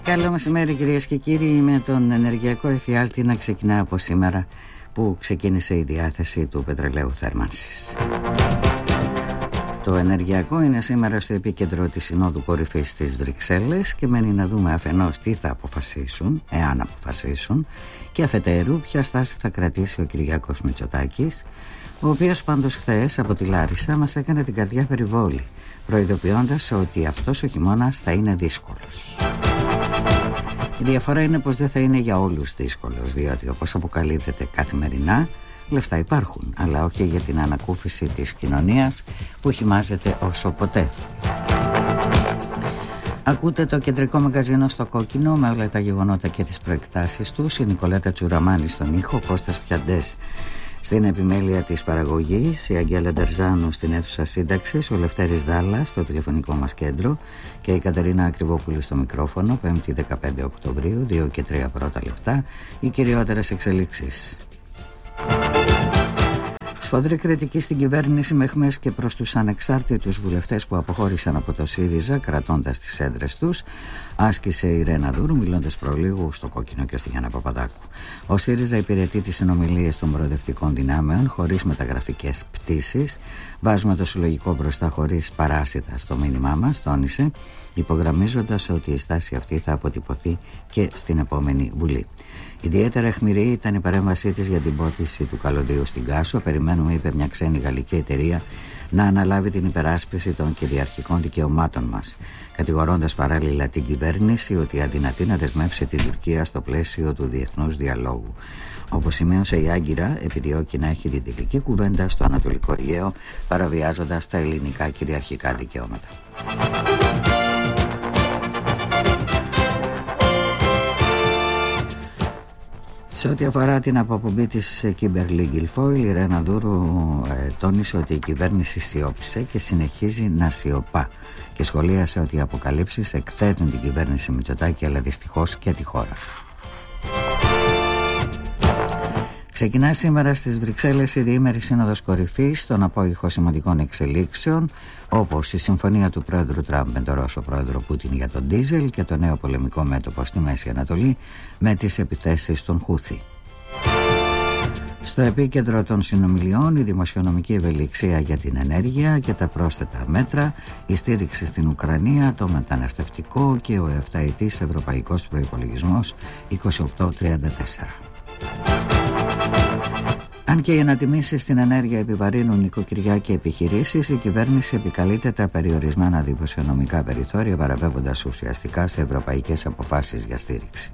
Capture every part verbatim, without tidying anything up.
Καλό μεσημέρι κυρίες και κύριοι, με τον ενεργειακό εφιάλτη να ξεκινά από σήμερα που ξεκίνησε η διάθεση του πετρελαίου θέρμανσης. Το ενεργειακό είναι σήμερα στο επίκεντρο της Συνόδου Κορυφής στις Βρυξέλλες και μένει να δούμε αφενός τι θα αποφασίσουν, εάν αποφασίσουν, και αφετέρου ποια στάση θα κρατήσει ο Κυριάκος Μητσοτάκης, ο οποίος πάντως χθες από τη Λάρισα μας έκανε την καρδιά περιβόλη, προειδοποιώντας ότι αυτός ο χειμώνας θα είναι δύσκολος. Η διαφορά είναι πως δεν θα είναι για όλους δύσκολος, διότι όπως αποκαλύπτεται καθημερινά, λεφτά υπάρχουν, αλλά όχι για την ανακούφιση της κοινωνίας που χυμάζεται όσο ποτέ. Ακούτε το κεντρικό μαγκαζίνο στο κόκκινο με όλα τα γεγονότα και τις προεκτάσεις τους. Η Νικολέτα Τσουραμάνη στον ήχο, ο Κώστας Πιαντές στην επιμέλεια της παραγωγής, η Αγγέλα Ντερζάνου στην αίθουσα σύνταξης, ο Λευτέρης Δάλλας στο τηλεφωνικό μας κέντρο και η Κατερίνα Ακριβόπουλου στο μικρόφωνο. Πέμπτη δεκαπέντε Οκτωβρίου, δύο και τρία πρώτα λεπτά, οι κυριότερες εξελίξεις. Σφοδρή κριτική στην κυβέρνηση με αιχμές και προς τους ανεξάρτητους βουλευτές που αποχώρησαν από το ΣΥΡΙΖΑ κρατώντας τις έδρες τους, άσκησε η Ρένα Δούρου μιλώντας προλίγου στο κόκκινο και στη Γιάννα Παπαδάκου. Ο ΣΥΡΙΖΑ υπηρετεί τις συνομιλίες των προοδευτικών δυνάμεων χωρίς μεταγραφικές πτήσεις. Βάζουμε το συλλογικό μπροστά χωρίς παράσιτα στο μήνυμά μας, τόνισε, υπογραμμίζοντας ότι η στάση αυτή θα αποτυπωθεί και στην επόμενη Βουλή. Ιδιαίτερα αιχμηρή ήταν η παρέμβασή της για την πώληση του καλωδίου στην Κάσο. Περιμένουμε, είπε, μια ξένη γαλλική εταιρεία να αναλάβει την υπεράσπιση των κυριαρχικών δικαιωμάτων μας, κατηγορώντας παράλληλα την κυβέρνηση ότι αδυνατεί να δεσμεύσει την Τουρκία στο πλαίσιο του διεθνούς διαλόγου. Όπως σημείωσε η Άγκυρα, επιδιώκει να έχει την τελική κουβέντα στο Ανατολικό Αιγαίο, παραβιάζοντας τα ελληνικά κυριαρχικά δικαιώματα. Σε ό,τι αφορά την αποπομπή της Kimberly Guilfoyle, η Ρένα Δούρου ε, τόνισε ότι η κυβέρνηση σιώπησε και συνεχίζει να σιωπά και σχολίασε ότι οι αποκαλύψεις εκθέτουν την κυβέρνηση Μητσοτάκη, αλλά δυστυχώς και τη χώρα. Ξεκινά σήμερα στις Βρυξέλλες η διήμερη Σύνοδος Κορυφής στον απόϊχο σημαντικών εξελίξεων, όπως η συμφωνία του πρόεδρου Τραμπ με τον Ρώσο πρόεδρο Πούτιν για τον ντίζελ και το νέο πολεμικό μέτωπο στη Μέση Ανατολή με τις επιθέσεις των Χούθι. Στο επίκεντρο των συνομιλιών η δημοσιονομική ευελιξία για την ενέργεια και τα πρόσθετα μέτρα, η στήριξη στην Ουκρανία, το μεταναστευτικό και ο εφταετής ευρωπαϊκός προϋπολογισμός είκοσι οκτώ τριάντα τέσσερα. Αν και οι ανατιμήσεις στην ενέργεια επιβαρύνουν νοικοκυριά και επιχειρήσεις, η κυβέρνηση επικαλείται τα περιορισμένα δημοσιονομικά περιθώρια, παραπέμποντας ουσιαστικά σε ευρωπαϊκές αποφάσεις για στήριξη.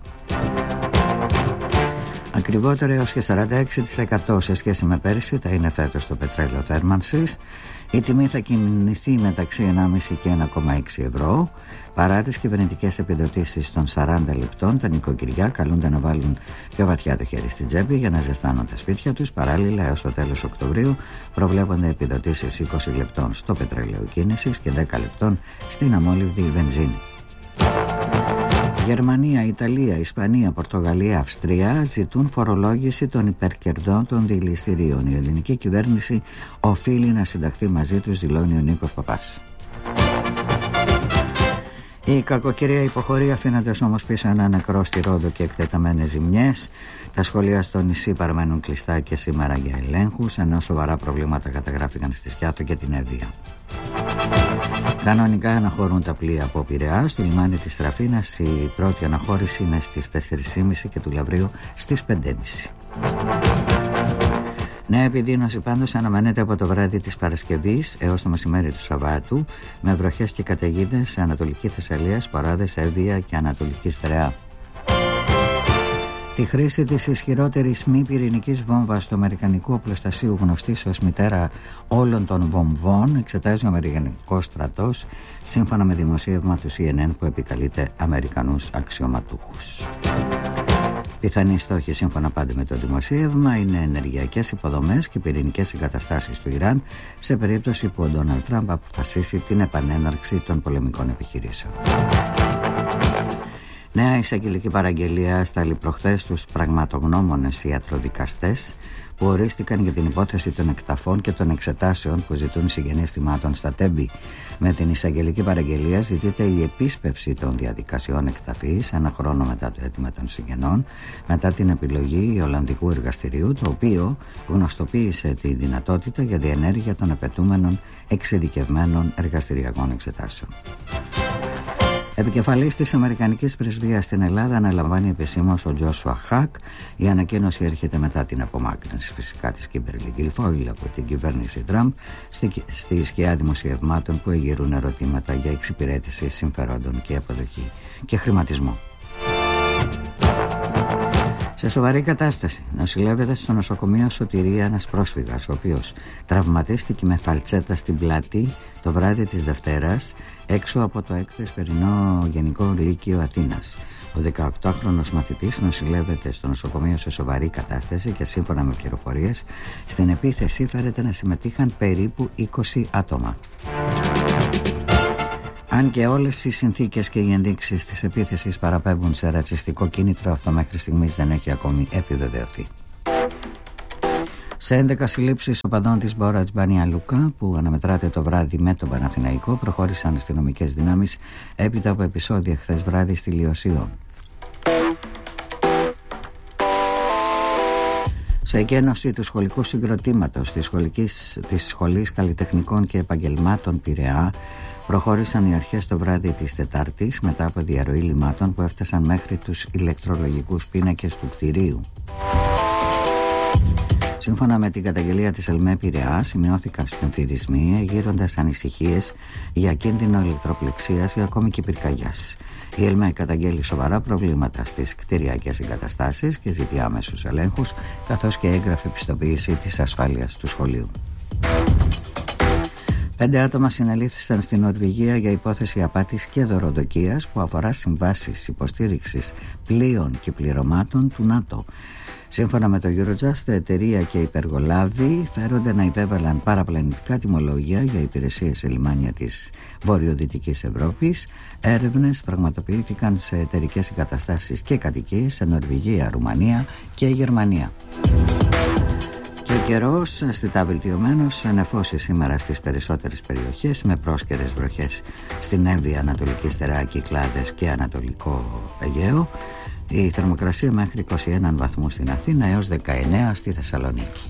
Ακριβότερο έως και σαράντα έξι τοις εκατό σε σχέση με πέρυσι θα είναι φέτος το πετρέλαιο θέρμανσης. Η τιμή θα κινηθεί μεταξύ ενάμιση και ένα κόμμα έξι ευρώ. Παρά τις κυβερνητικές επιδοτήσεις των σαράντα λεπτών, τα νοικοκυριά καλούνται να βάλουν πιο βαθιά το χέρι στην τσέπη για να ζεστάνουν τα σπίτια τους. Παράλληλα, έως το τέλος Οκτωβρίου προβλέπονται επιδοτήσεις είκοσι λεπτών στο πετρέλαιο κίνησης και δέκα λεπτών στην αμόλυβδη βενζίνη. Γερμανία, Ιταλία, Ισπανία, Πορτογαλία, Αυστρία ζητούν φορολόγηση των υπερκερδών των δηληστηρίων. Η ελληνική κυβέρνηση οφείλει να συνταχθεί μαζί τους, δηλώνει ο Νίκος Παπάς. Η κακοκαιρία υποχωρεί, αφήνοντας όμως πίσω ένα νεκρό στη Ρόδο και εκτεταμένες ζημιές. Τα σχολεία στο νησί παραμένουν κλειστά και σήμερα για ελέγχους, ενώ σοβαρά προβλήματα καταγράφηκαν στη Σκιάθο και την Εύβοια. Κανονικά αναχωρούν τα πλοία από Πειραιά. Στο λιμάνι της Τραφίνας η πρώτη αναχώρηση είναι στις τέσσερις και μισή και του Λαβρίου στις πέντε και μισή. Νέα επιδείνωση πάντως αναμένεται από το βράδυ της Παρασκευής έως το μεσημέρι του Σαββάτου, με βροχές και καταιγίδες σε Ανατολική Θεσσαλία, Σποράδες, Εύβοια και Ανατολική Στερεά. Τη χρήση της ισχυρότερης μη πυρηνικής βόμβας του αμερικανικού οπλοστασίου, γνωστής ως μητέρα όλων των βομβών, εξετάζει ο αμερικανικός στρατός, σύμφωνα με δημοσίευμα του Σι Εν Εν που επικαλείται Αμερικανούς αξιωματούχους. Πιθανοί στόχοι, σύμφωνα πάντα με το δημοσίευμα, είναι ενεργειακές υποδομές και πυρηνικές εγκαταστάσεις του Ιράν, σε περίπτωση που ο Ντόναλντ Τραμπ αποφασίσει την επανέναρξη των πολεμικών επιχειρήσεων. Νέα εισαγγελική παραγγελία στάλει προχθές τους πραγματογνώμονες ιατροδικαστές που ορίστηκαν για την υπόθεση των εκταφών και των εξετάσεων που ζητούν συγγενείς θυμάτων στα Τέμπη. Με την εισαγγελική παραγγελία ζητείται η επίσπευση των διαδικασιών εκταφής ένα χρόνο μετά το αίτημα των συγγενών, μετά την επιλογή Ολλανδικού εργαστηρίου, το οποίο γνωστοποίησε τη δυνατότητα για διενέργεια των απαιτούμενων εξειδικευμένων εργαστηριακών εξετάσεων. Επικεφαλής της Αμερικανικής Πρεσβείας στην Ελλάδα αναλαμβάνει επισήμως ο Τζόσουα Χακ. Η ανακοίνωση έρχεται μετά την απομάκρυνση φυσικά της Κίμπερλι Γκιλφόιλ από την κυβέρνηση Τραμπ στη, στη σκιά δημοσιευμάτων που εγείρουν ερωτήματα για εξυπηρέτηση συμφερόντων και αποδοχή και χρηματισμό. Σε σοβαρή κατάσταση νοσηλεύεται στο νοσοκομείο Σωτηρία ένας πρόσφυγας, ο οποίος τραυματίστηκε με φαλτσέτα στην πλάτη το βράδυ της Δευτέρας έξω από το έκτο Εσπερινό Γενικό Λύκειο Αθήνας. Ο δεκαοκτάχρονος μαθητής νοσηλεύεται στο νοσοκομείο σε σοβαρή κατάσταση και σύμφωνα με πληροφορίες στην επίθεση φέρεται να συμμετείχαν περίπου είκοσι άτομα. Αν και όλες οι συνθήκες και οι ενδείξεις της επίθεσης παραπέμπουν σε ρατσιστικό κίνητρο, αυτό μέχρι στιγμής δεν έχει ακόμη επιβεβαιωθεί. Σε έντεκα συλλήψεις οπαδών της Μπόρατς Μπάνια Λούκα που αναμετράται το βράδυ με τον Παναθηναϊκό προχώρησαν αστυνομικές δυνάμεις έπειτα από επεισόδια χθες βράδυ στη Λιωσίων. Σε εκένωση του σχολικού συγκροτήματος της, σχολικής, της Σχολής Καλλιτεχνικών και Επαγγελμάτων Πειραιά προχώρησαν οι αρχές το βράδυ της Τετάρτης μετά από διαρροή λιμάτων που έφτασαν μέχρι τους ηλεκτρολογικούς πίνακες του κτηρίου. Σύμφωνα με την καταγγελία της ΕΛΜΕ Πειραιά, σημειώθηκαν σπενθυρισμοί γύροντας ανησυχίες για κίνδυνο ηλεκτροπληξίας ή ακόμη και πυρκαγιάς. Η ΕΛΜΕ καταγγέλει σοβαρά προβλήματα στις κτηριακές εγκαταστάσεις και ζητεί άμεσους ελέγχους, καθώς και έγγραφη πιστοποίηση της ασφάλειας του σχολείου. Πέντε άτομα συνελήφθησαν στην Νορβηγία για υπόθεση απάτης και δωροδοκίας που αφορά συμβάσεις υποστήριξης πλοίων και πληρωμάτων του ΝΑΤΟ. Σύμφωνα με το Eurojust, εταιρεία και υπεργολάβοι φέρονται να υπέβαλαν παραπλανητικά τιμολόγια για υπηρεσίες σε λιμάνια της βορειοδυτικής Ευρώπης. Έρευνες πραγματοποιήθηκαν σε εταιρικές εγκαταστάσεις και κατοικίες σε Νορβηγία, Ρουμανία και Γερμανία. Και ο καιρός αισθητά βελτιωμένος, νεφώσει σήμερα στις περισσότερες περιοχές με πρόσκαιρες βροχές στην Εύβοια, Ανατολική Στερεά, Κυκλάδες και Ανατολικό Αιγαίο. Η θερμοκρασία μέχρι είκοσι ένα βαθμούς στην Αθήνα έως δεκαεννέα στη Θεσσαλονίκη.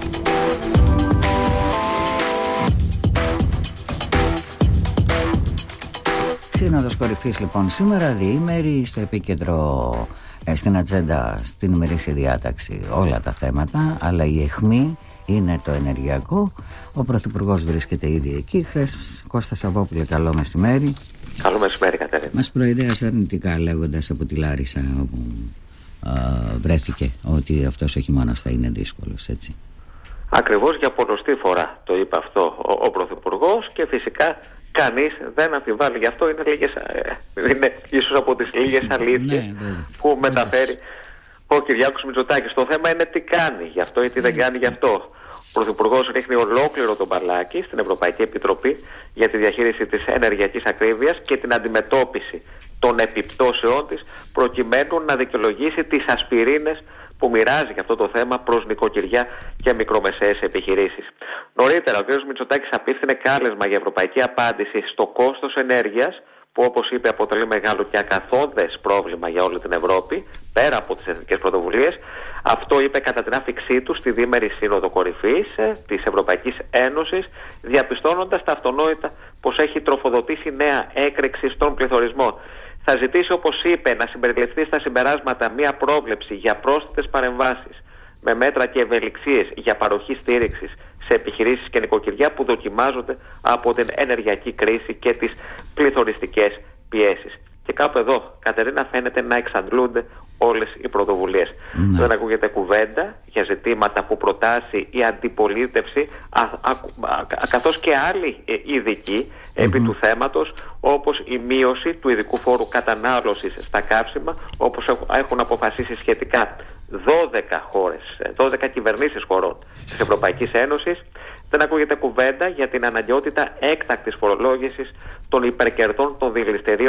Σύνοδος κορυφής λοιπόν σήμερα, διήμερη, στο επίκεντρο, στην ατζέντα, στην ημερήσια διάταξη όλα τα θέματα, αλλά η αιχμή είναι το ενεργειακό. Ο Πρωθυπουργός βρίσκεται ήδη εκεί. Χθες, Κώστα Σαββόπουλε, καλό μεσημέρι. Καλό μεσημέρι, Κατερίνα. Μας προειδέασε αρνητικά λέγοντας από τη Λάρισα όπου α, βρέθηκε ότι αυτός ο χειμώνας θα είναι δύσκολος, έτσι. Ακριβώς, για πολλοστή φορά το είπε αυτό ο, ο Πρωθυπουργός και φυσικά κανείς δεν αμφιβάλλει. Γι' αυτό είναι, λίγες, είναι ίσως από τις λίγες αλήθειες ναι, που μεταφέρει ο Κυριάκος Μητσοτάκης. Το θέμα είναι τι κάνει γι' αυτό ή τι ναι. δεν κάνει γι' αυτό. Ο Πρωθυπουργός ρίχνει ολόκληρο τον μπαλάκι στην Ευρωπαϊκή Επιτροπή για τη διαχείριση της ενεργειακής ακρίβειας και την αντιμετώπιση των επιπτώσεών της, προκειμένου να δικαιολογήσει τις ασπιρίνες που μοιράζει για αυτό το θέμα προς νοικοκυριά και μικρομεσαίες επιχειρήσεις. Νωρίτερα, ο κ. Μητσοτάκης απίφθινε κάλεσμα για ευρωπαϊκή απάντηση στο κόστος ενέργειας, που όπως είπε αποτελεί μεγάλο και ακαθόδες πρόβλημα για όλη την Ευρώπη, πέρα από τις εθνικές πρωτοβουλίες. Αυτό είπε κατά την άφιξή του στη διήμερη Σύνοδο Κορυφής της Ευρωπαϊκής Ένωσης, διαπιστώνοντας τα αυτονόητα πως έχει τροφοδοτήσει νέα έκρηξη στον πληθωρισμό. Θα ζητήσει, όπως είπε, να συμπεριληφθεί στα συμπεράσματα μία πρόβλεψη για πρόσθετες παρεμβάσεις με μέτρα και ευελιξίες για παροχή στήριξης σε επιχειρήσεις και νοικοκυριά που δοκιμάζονται από την ενεργειακή κρίση και τις πληθωριστικές πιέσεις. Και κάπου εδώ, Κατερίνα, φαίνεται να εξαντλούνται όλες οι πρωτοβουλίες. Mm. Δεν ακούγεται κουβέντα για ζητήματα που προτάσει η αντιπολίτευση, α, α, α, καθώς και άλλοι ειδικοί mm-hmm. επί του θέματος, όπως η μείωση του ειδικού φόρου κατανάλωσης στα καύσιμα, όπως έχουν αποφασίσει σχετικά δώδεκα χώρες, δώδεκα κυβερνήσεις χωρών της Ευρωπαϊκής Ένωσης. Δεν ακούγεται κουβέντα για την αναγκαιότητα έκτακτης φορολόγησης των υπερκερδών των δηληστηρίων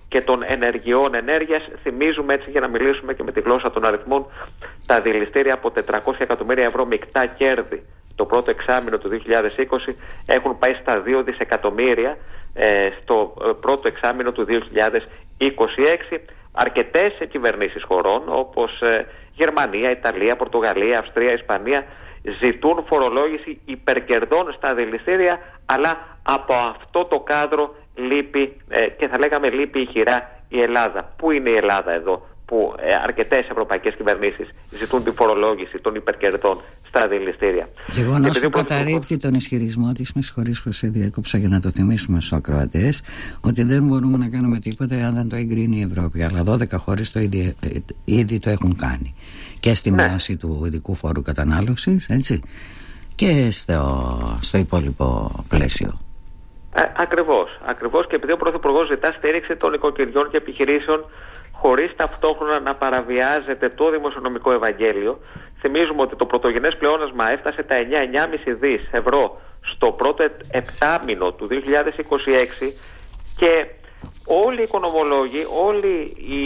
και των ενεργειών ενέργειας. Θυμίζουμε, έτσι για να μιλήσουμε και με τη γλώσσα των αριθμών, τα δηληστήρια από τετρακόσια εκατομμύρια ευρώ μεικτά κέρδη το πρώτο εξάμηνο του δύο χιλιάδες είκοσι έχουν πάει στα δύο δισεκατομμύρια ε, στο πρώτο εξάμηνο του δύο χιλιάδες είκοσι έξι. Αρκετές κυβερνήσεις χωρών όπως ε, Γερμανία, Ιταλία, Πορτογαλία, Αυστρία, Ισπανία ζητούν φορολόγηση υπερκερδών στα δηληστήρια, αλλά από αυτό το κάδρο λείπει ε, και θα λέγαμε λείπει ηχηρά η Ελλάδα. Πού είναι η Ελλάδα εδώ που ε, αρκετές ευρωπαϊκές κυβερνήσεις ζητούν την φορολόγηση των υπερκερδών στα δηληστήρια? Γεγονός που καταρρίπτει τον ισχυρισμό της, με συγχωρείς που σε διέκοψα για να το θυμίσουμε στους ακροατές, ότι δεν μπορούμε να κάνουμε τίποτα αν δεν το εγκρίνει η Ευρώπη. Αλλά δώδεκα χώρες το ήδη, ήδη το έχουν κάνει. Και στη ναι. μείωση του ειδικού φόρου κατανάλωσης, έτσι, και στο, στο υπόλοιπο πλαίσιο. Ε, ακριβώς, ακριβώς, και επειδή ο Πρωθυπουργός ζητά στήριξη των οικοκυριών και επιχειρήσεων χωρίς ταυτόχρονα να παραβιάζεται το δημοσιονομικό Ευαγγέλιο, θυμίζουμε ότι το πρωτογενές πλεόνασμα έφτασε τα εννιά με εννιά κόμμα πέντε δις ευρώ στο πρώτο επτάμηνο του δύο χιλιάδες είκοσι έξι και όλοι οι οικονομολόγοι, όλοι οι,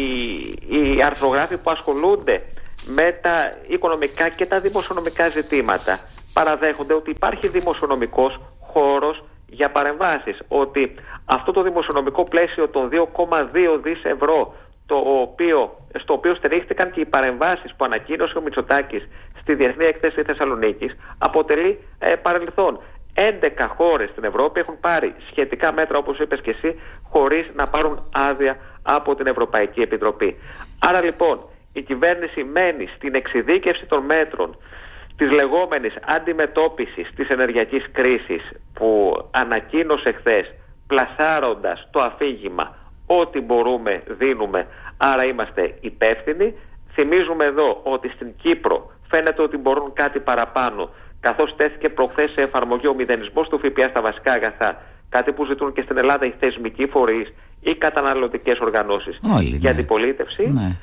οι αρθρογράφοι που ασχολούνται με τα οικονομικά και τα δημοσιονομικά ζητήματα παραδέχονται ότι υπάρχει δημοσιονομικός χώρος για παρεμβάσεις, ότι αυτό το δημοσιονομικό πλαίσιο των δύο κόμμα δύο δις ευρώ, το οποίο, στο οποίο στηρίχθηκαν και οι παρεμβάσεις που ανακοίνωσε ο Μητσοτάκης στη Διεθνή Έκθεση Θεσσαλονίκης, αποτελεί ε, παρελθόν. έντεκα χώρες στην Ευρώπη έχουν πάρει σχετικά μέτρα, όπως είπες και εσύ, χωρίς να πάρουν άδεια από την Ευρωπαϊκή Επιτροπή. Άρα λοιπόν η κυβέρνηση μένει στην εξειδίκευση των μέτρων της λεγόμενης αντιμετώπισης της ενεργειακής κρίσης που ανακοίνωσε χθες, πλασάροντας το αφήγημα ό,τι μπορούμε δίνουμε, άρα είμαστε υπεύθυνοι. Θυμίζουμε εδώ ότι στην Κύπρο φαίνεται ότι μπορούν κάτι παραπάνω, καθώς τέθηκε προχθές σε εφαρμογή ο μηδενισμός του ΦΠΑ στα βασικά αγαθά, κάτι που ζητούν και στην Ελλάδα οι θεσμικοί φορείς, οι καταναλωτικές οργανώσεις και ναι. αντιπολίτευση. Ναι.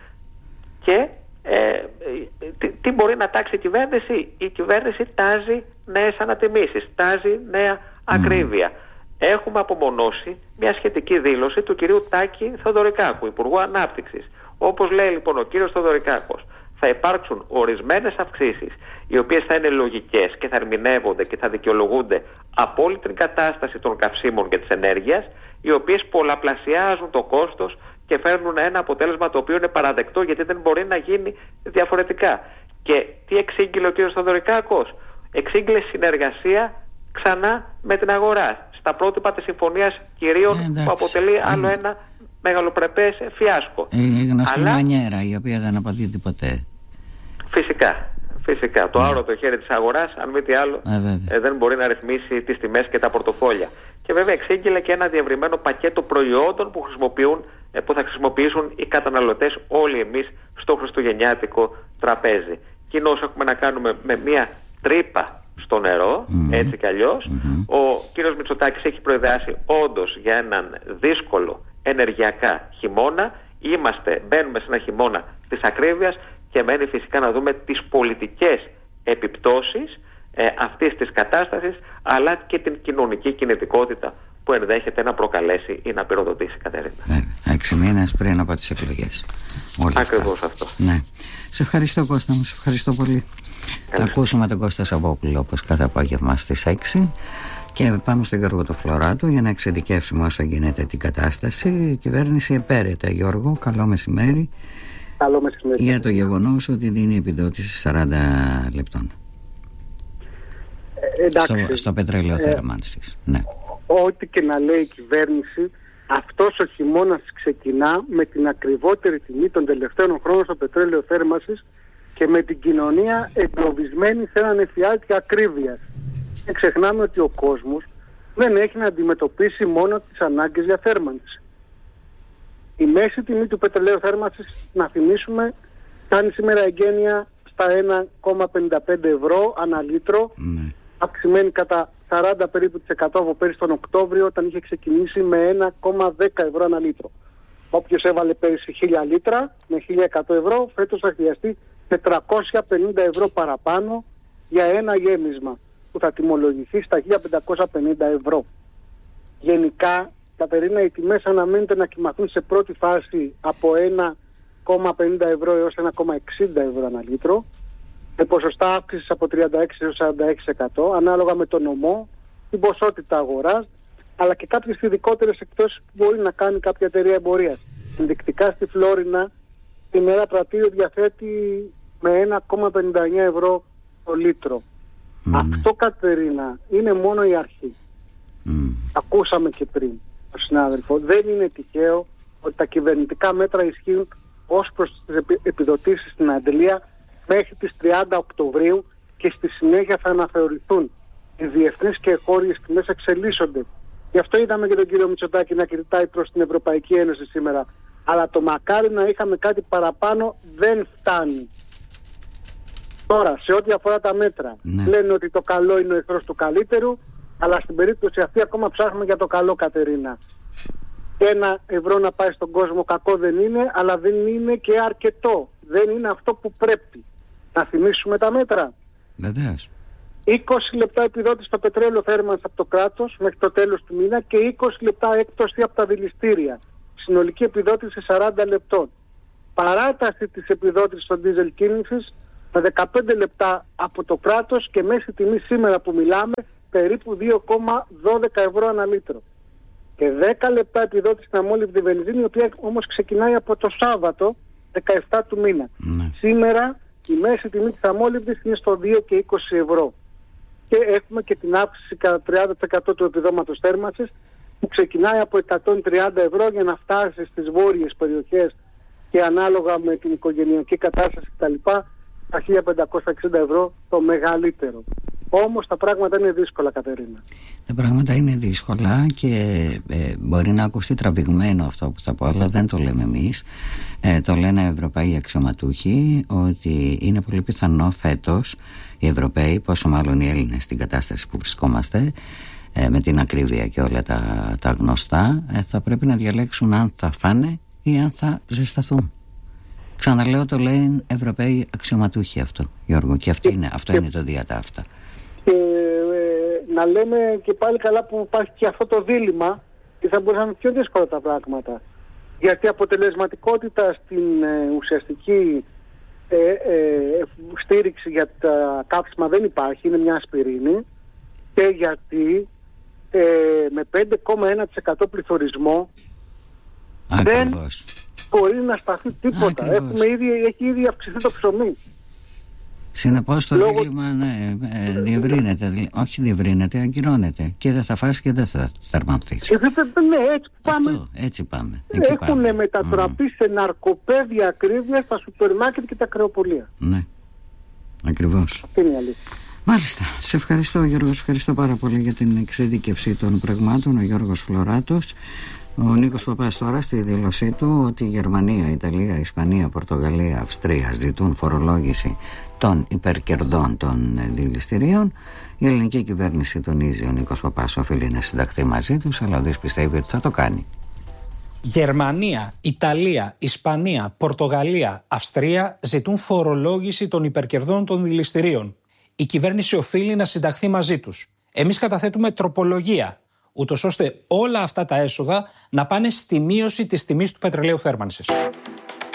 Και ε, τι, τι μπορεί να τάξει η κυβέρνηση? Η κυβέρνηση τάζει νέες ανατιμήσεις, τάζει νέα ακρίβεια. Mm. Έχουμε απομονώσει μια σχετική δήλωση του κυρίου Τάκη Θεοδωρικάκου, Υπουργού Ανάπτυξης. Όπως λέει λοιπόν ο κύριος Θεοδωρικάκος, θα υπάρξουν ορισμένες αυξήσεις, οι οποίες θα είναι λογικές και θα ερμηνεύονται και θα δικαιολογούνται από όλη την κατάσταση των καυσίμων και της ενέργειας, οι οποίες πολλαπλασιάζουν το κόστος και φέρνουν ένα αποτέλεσμα το οποίο είναι παραδεκτό, γιατί δεν μπορεί να γίνει διαφορετικά. Και τι εξήγηλε ο κύριος Θεοδωρικάκος? Εξήγηλε συνεργασία ξανά με την αγορά, στα πρότυπα της συμφωνίας κυρίων, ε, που αποτελεί άλλο ε, ένα μεγαλοπρεπές φιάσκο. Η γνωστή Αλλά... μανιέρα, η οποία δεν απαντείται ποτέ. Φυσικά, φυσικά. Το άρωτο χέρι της αγοράς, αν μη τι άλλο, ε, ε, δεν μπορεί να ρυθμίσει τις τιμές και τα πορτοφόλια. Και βέβαια εξήγηλε και ένα διευρυμένο πακέτο προϊόντων που, χρησιμοποιούν, ε, που θα χρησιμοποιήσουν οι καταναλωτές, όλοι εμείς, στο χριστουγεννιάτικο τραπέζι. Κοινώς έχουμε να κάνουμε με μια τρύπα στο νερό, mm-hmm. έτσι κι αλλιώς. Mm-hmm. Ο κύριος Μητσοτάκης έχει προειδεάσει όντως για έναν δύσκολο ενεργειακά χειμώνα. Είμαστε, μπαίνουμε σε ένα χειμώνα της ακρίβειας και μένει φυσικά να δούμε τις πολιτικές επιπτώσεις ε, αυτής της κατάστασης, αλλά και την κοινωνική κινητικότητα που ενδέχεται να προκαλέσει ή να πυροδοτήσει, Κατερίνα. Ε, έξι μήνες πριν από τις εκλογές. Ακριβώς αυτό. Ναι. Σε ευχαριστώ, Κώστα μου, σε ευχαριστώ πολύ. Θα ακούσουμε τον Κώστα Σαββόπουλο όπως κάθε απόγευμα στις έξι και πάμε στον Γιώργο το Φλωράτο για να εξειδικεύσουμε όσο γίνεται την κατάσταση. Η κυβέρνηση επέρεται, Γιώργο, καλό μεσημέρι. Καλό μεσημέρι. Για το γεγονός ότι δίνει επιδότηση σαράντα λεπτών ε, στο, στο πετρέλαιο ε, θέρμανσης. Ναι. Ό,τι και να λέει η κυβέρνηση, αυτός ο χειμώνας ξεκινά με την ακριβότερη τιμή των τελευταίων χρόνων στο πετρέλαιο θέρμανσης και με την κοινωνία εγκλωβισμένη σε έναν εφιάλτη ακρίβειας. Δεν ξεχνάμε ότι ο κόσμος δεν έχει να αντιμετωπίσει μόνο τις ανάγκες για θέρμανση. Η μέση τιμή του πετρελαίου θέρμανσης, να θυμίσουμε, κάνει σήμερα εγγένεια στα ένα κόμμα πενήντα πέντε ευρώ ανά λίτρο, mm. αυξημένη κατά σαράντα περίπου της εκατό από πέρυσι τον Οκτώβριο, όταν είχε ξεκινήσει με ένα κόμμα δέκα ευρώ ανά λίτρο. Όποιος έβαλε πέρυσι χίλια λίτρα με χίλια εκατό ευρώ, φέτος θα χρειαστεί τετρακόσια πενήντα ευρώ παραπάνω για ένα γέμισμα, που θα τιμολογηθεί στα χίλια πεντακόσια πενήντα ευρώ. Γενικά Κατερίνα, οι τιμές αναμένεται να κυμαθούν σε πρώτη φάση από ένα κόμμα πενήντα ευρώ έως ένα κόμμα εξήντα ευρώ ανά λίτρο, με ποσοστά αύξησης από τριάντα έξι έως σαράντα έξι τοις εκατό, ανάλογα με τον νομό, την ποσότητα αγοράς, αλλά και κάποιες ειδικότερες εκπτώσεις που μπορεί να κάνει κάποια εταιρεία εμπορίας. Ενδεικτικά στη Φλόρινα, την ένα πρατήριο διαθέτει με ένα κόμμα πενήντα εννιά ευρώ το λίτρο. Mm. Αυτό, Κατερίνα, είναι μόνο η αρχή. Mm. Ακούσαμε και πριν τον συνάδελφο. Δεν είναι τυχαίο ότι τα κυβερνητικά μέτρα ισχύουν ως προς τις επιδοτήσεις στην αντλία μέχρι τις τριάντα Οκτωβρίου και στη συνέχεια θα αναθεωρηθούν. Οι διεθνείς και εγχώριες τιμές εξελίσσονται. Γι' αυτό είδαμε και τον κύριο Μητσοτάκη να κοιτάει προς την Ευρωπαϊκή Ένωση σήμερα. Αλλά το μακάρι να είχαμε κάτι παραπάνω δεν φτάνει. Τώρα, σε ό,τι αφορά τα μέτρα, ναι. λένε ότι το καλό είναι ο εχθρός του καλύτερου, αλλά στην περίπτωση αυτή ακόμα ψάχνουμε για το καλό, Κατερίνα. Ένα ευρώ να πάει στον κόσμο κακό δεν είναι, αλλά δεν είναι και αρκετό. Δεν είναι αυτό που πρέπει. Να θυμίσουμε τα μέτρα. Βεβαίως. είκοσι λεπτά επιδότηση στο πετρέλαιο θέρμανσης από το κράτος μέχρι το τέλος του μήνα και είκοσι λεπτά έκπτωση από τα δηληστήρια. Συνολική επιδότηση σαράντα λεπτών. Παράταση της επιδότησης στο ντίζελ κίνησης με δεκαπέντε λεπτά από το κράτος και μέση τιμή σήμερα που μιλάμε περίπου δύο κόμμα δώδεκα ευρώ ανά λίτρο. Και δέκα λεπτά επιδότηση στην αμόλυβδη βενζίνη, η οποία όμως ξεκινάει από το Σάββατο δεκαεφτά του μήνα. Mm. Σήμερα η μέση τιμή της αμόλυβδης είναι στο δύο και είκοσι ευρώ. Και έχουμε και την αύξηση κατά τριάντα τοις εκατό του επιδόματος θέρμανσης που ξεκινάει από εκατόν τριάντα ευρώ για να φτάσει στις βόρειες περιοχές και ανάλογα με την οικογενειακή κατάσταση κτλ. Τα χίλια πεντακόσια εξήντα ευρώ το μεγαλύτερο. Όμως τα πράγματα είναι δύσκολα, Κατερίνα. Τα πράγματα είναι δύσκολα και ε, μπορεί να ακουστεί τραβηγμένο αυτό που θα πω, αλλά δεν το λέμε εμείς. Ε, το λένε Ευρωπαίοι αξιωματούχοι ότι είναι πολύ πιθανό φέτος οι Ευρωπαίοι, πόσο μάλλον οι Έλληνες στην κατάσταση που βρισκόμαστε, ε, με την ακρίβεια και όλα τα, τα γνωστά, ε, θα πρέπει να διαλέξουν αν θα φάνε ή αν θα ζεσταθούν. Ξαναλέω, το λένε Ευρωπαίοι αξιωματούχοι αυτό, Γιώργο, και αυτό είναι, αυτό είναι το διατάφτα. Και ε, να λέμε και πάλι καλά που υπάρχει και αυτό το δίλημμα και θα μπορούσαν να είναι πιο δύσκολα τα πράγματα. Γιατί αποτελεσματικότητα στην ε, ουσιαστική ε, ε, στήριξη για τα καύσιμα δεν υπάρχει, είναι μια ασπιρίνη, και γιατί ε, με πέντε κόμμα ένα τοις εκατό πληθωρισμό Ακριβώς. δεν μπορεί να σταθεί τίποτα. Έχουμε ήδη, έχει ήδη αυξηθεί το ψωμί. Συνεπώς το Λόγω... δίλημμα ναι, ε, διευρύνεται, όχι διευρύνεται, αγκυρώνεται και δεν θα φας και δεν θα θερμανθείς. Ε, ναι, έτσι πάμε. Αυτό, έτσι πάμε. Έχουν μετατραπεί mm. σε ναρκοπαίδια ακρίβεια στα σούπερ μάρκετ και τα κρεοπολία. Ναι, ακριβώς. Τι είναι η αλήθεια. Μάλιστα, σε ευχαριστώ Γιώργο, σε ευχαριστώ πάρα πολύ για την εξειδίκευση των πραγμάτων, ο Γιώργος Φλωράτος. Ο Νίκος Παπάς τώρα στη δήλωσή του ότι η Γερμανία, η Ιταλία, η Ισπανία, Πορτογαλία, Αυστρία ζητούν φορολόγηση των υπερκερδών των δηληστηρίων. Η ελληνική κυβέρνηση, τονίζει ο Νίκος Παπάς, οφείλει να συνταχθεί μαζί τους, αλλά ο Δής πιστεύει ότι θα το κάνει. Γερμανία, Ιταλία, Ισπανία, Πορτογαλία, Αυστρία ζητούν φορολόγηση των υπερκερδών των δηληστηρίων. Η κυβέρνηση οφείλει να συνταχθεί μαζί τους. Εμείς καταθέτουμε τροπολογία, ούτως ώστε όλα αυτά τα έσοδα να πάνε στη μείωση της τιμής του πετρελαίου θέρμανσης.